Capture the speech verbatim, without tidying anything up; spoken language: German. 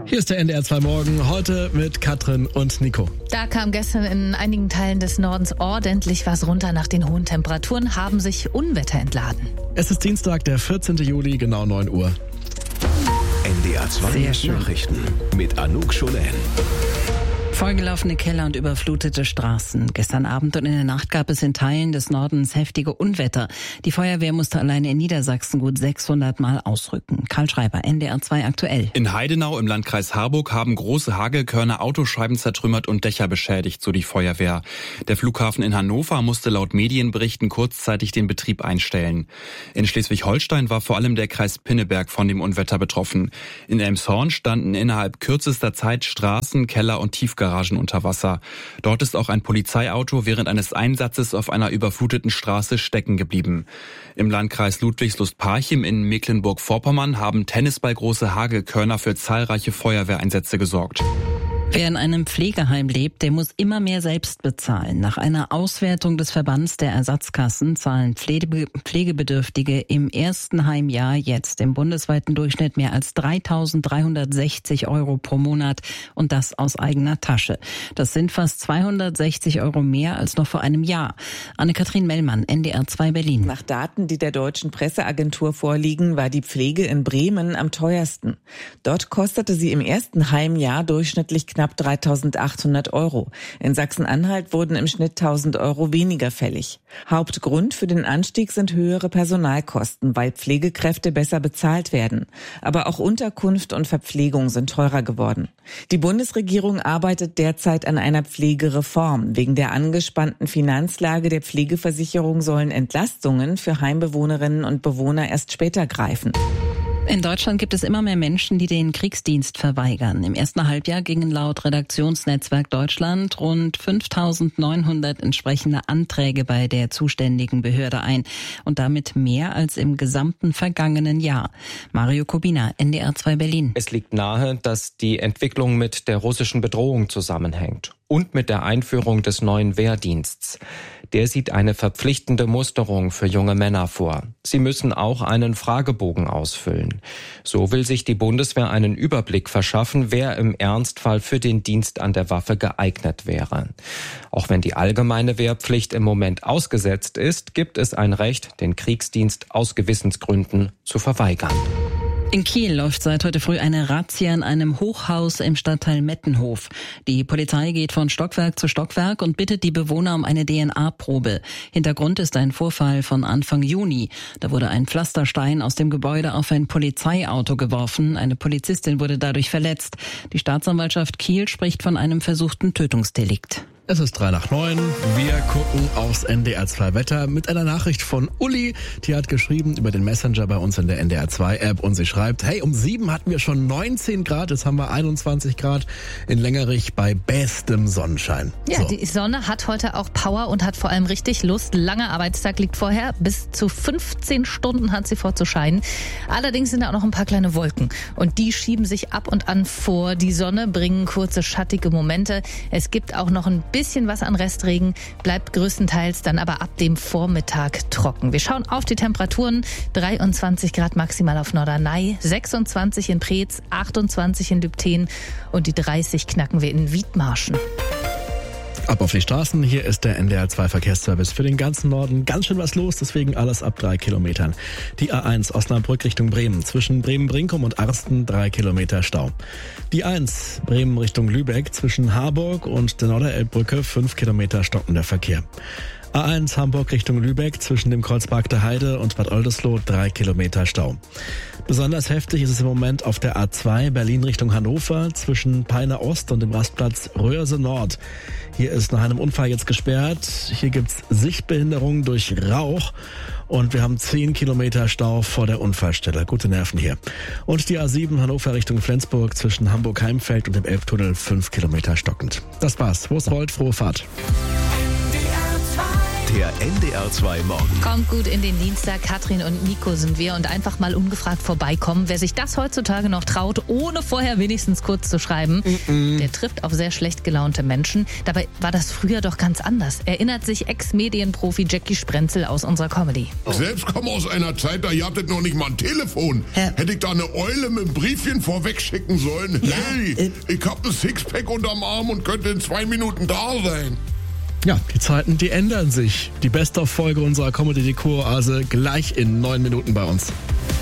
Hier ist der N D R zwei Morgen, heute mit Katrin und Nico. Da kam gestern in einigen Teilen des Nordens ordentlich was runter. Nach den hohen Temperaturen haben sich Unwetter entladen. Es ist Dienstag, der vierzehnten Juli, genau neun Uhr. N D R zwei Nachrichten mit Anouk Schonen. Vollgelaufene Keller und überflutete Straßen. Gestern Abend und in der Nacht gab es in Teilen des Nordens heftige Unwetter. Die Feuerwehr musste alleine in Niedersachsen gut sechshundert Mal ausrücken. Karl Schreiber, N D R zwei aktuell. In Heidenau im Landkreis Harburg haben große Hagelkörner Autoscheiben zertrümmert und Dächer beschädigt, so die Feuerwehr. Der Flughafen in Hannover musste laut Medienberichten kurzzeitig den Betrieb einstellen. In Schleswig-Holstein war vor allem der Kreis Pinneberg von dem Unwetter betroffen. In Elmshorn standen innerhalb kürzester Zeit Straßen, Keller und Tiefgaragen unter Wasser. Dort ist auch ein Polizeiauto während eines Einsatzes auf einer überfluteten Straße stecken geblieben. Im Landkreis Ludwigslust-Parchim in Mecklenburg-Vorpommern haben tennisballgroße Hagelkörner für zahlreiche Feuerwehreinsätze gesorgt. Wer in einem Pflegeheim lebt, der muss immer mehr selbst bezahlen. Nach einer Auswertung des Verbands der Ersatzkassen zahlen Pflege- Pflegebedürftige im ersten Heimjahr jetzt im bundesweiten Durchschnitt mehr als dreitausenddreihundertsechzig Euro pro Monat und das aus eigener Tasche. Das sind fast zweihundertsechzig Euro mehr als noch vor einem Jahr. Anne-Kathrin Mellmann, N D R zwei Berlin. Nach Daten, die der Deutschen Presseagentur vorliegen, war die Pflege in Bremen am teuersten. Dort kostete sie im ersten Heimjahr durchschnittlich knapp dreitausendachthundert Euro. In Sachsen-Anhalt wurden im Schnitt tausend Euro weniger fällig. Hauptgrund für den Anstieg sind höhere Personalkosten, weil Pflegekräfte besser bezahlt werden. Aber auch Unterkunft und Verpflegung sind teurer geworden. Die Bundesregierung arbeitet derzeit an einer Pflegereform. Wegen der angespannten Finanzlage der Pflegeversicherung sollen Entlastungen für Heimbewohnerinnen und Bewohner erst später greifen. In Deutschland gibt es immer mehr Menschen, die den Kriegsdienst verweigern. Im ersten Halbjahr gingen laut Redaktionsnetzwerk Deutschland rund fünftausendneunhundert entsprechende Anträge bei der zuständigen Behörde ein und damit mehr als im gesamten vergangenen Jahr. Mario Kubina, N D R zwei Berlin. Es liegt nahe, dass die Entwicklung mit der russischen Bedrohung zusammenhängt und mit der Einführung des neuen Wehrdiensts. Der sieht eine verpflichtende Musterung für junge Männer vor. Sie müssen auch einen Fragebogen ausfüllen. So will sich die Bundeswehr einen Überblick verschaffen, wer im Ernstfall für den Dienst an der Waffe geeignet wäre. Auch wenn die allgemeine Wehrpflicht im Moment ausgesetzt ist, gibt es ein Recht, den Kriegsdienst aus Gewissensgründen zu verweigern. In Kiel läuft seit heute früh eine Razzia in einem Hochhaus im Stadtteil Mettenhof. Die Polizei geht von Stockwerk zu Stockwerk und bittet die Bewohner um eine D N A-Probe. Hintergrund ist ein Vorfall von Anfang Juni. Da wurde ein Pflasterstein aus dem Gebäude auf ein Polizeiauto geworfen. Eine Polizistin wurde dadurch verletzt. Die Staatsanwaltschaft Kiel spricht von einem versuchten Tötungsdelikt. Es ist drei nach neun. Wir gucken aufs N D R zwei Wetter mit einer Nachricht von Uli. Die hat geschrieben über den Messenger bei uns in der N D R zwei App und sie schreibt, hey, um sieben hatten wir schon neunzehn Grad, jetzt haben wir einundzwanzig Grad in Längerich bei bestem Sonnenschein. Ja, so. Die Sonne hat heute auch Power und hat vor allem richtig Lust. Langer Arbeitstag liegt vorher. Bis zu fünfzehn Stunden hat sie vor zu scheinen. Allerdings sind da auch noch ein paar kleine Wolken und die schieben sich ab und an vor die Sonne, bringen kurze schattige Momente. Es gibt auch noch ein bisschen was an Restregen, bleibt größtenteils dann aber ab dem Vormittag trocken. Wir schauen auf die Temperaturen. dreiundzwanzig Grad maximal auf Norderney, sechsundzwanzig in Preetz, achtundzwanzig in Lübten und die dreißig knacken wir in Wiedmarschen. Ab auf die Straßen, hier ist der N D R zwei Verkehrsservice für den ganzen Norden. Ganz schön was los, deswegen alles ab drei Kilometern. Die A eins Osnabrück Richtung Bremen, zwischen Bremen-Brinkum und Arsten drei Kilometer Stau. Die eins Bremen Richtung Lübeck, zwischen Harburg und der Norderelbbrücke fünf Kilometer stockender Verkehr. A eins Hamburg Richtung Lübeck, zwischen dem Kreuzpark der Heide und Bad Oldesloe drei Kilometer Stau. Besonders heftig ist es im Moment auf der A zwei Berlin Richtung Hannover, zwischen Peine Ost und dem Rastplatz Röhrse Nord. Hier ist nach einem Unfall jetzt gesperrt. Hier gibt's Sichtbehinderung durch Rauch und wir haben zehn Kilometer Stau vor der Unfallstelle. Gute Nerven hier. Und die A sieben Hannover Richtung Flensburg, zwischen Hamburg-Heimfeld und dem Elbtunnel fünf Kilometer stockend. Das war's. Wo es rollt, frohe Fahrt. Der N D R zwei Morgen. Kommt gut in den Dienstag. Katrin und Nico sind wir und einfach mal ungefragt vorbeikommen. Wer sich das heutzutage noch traut, ohne vorher wenigstens kurz zu schreiben, Mm-mm. der trifft auf sehr schlecht gelaunte Menschen. Dabei war das früher doch ganz anders. Erinnert sich Ex-Medienprofi Jackie Sprenzel aus unserer Comedy. Ich selbst komme aus einer Zeit, da ihr hattet noch nicht mal ein Telefon. Hä? Hätte ich da eine Eule mit einem Briefchen vorweg schicken sollen? Ja, hey, äh, ich hab ein Sixpack unterm Arm und könnte in zwei Minuten da sein. Ja, die Zeiten, die ändern sich. Die Best-of-Folge unserer Comedy-Oase gleich in neun Minuten bei uns.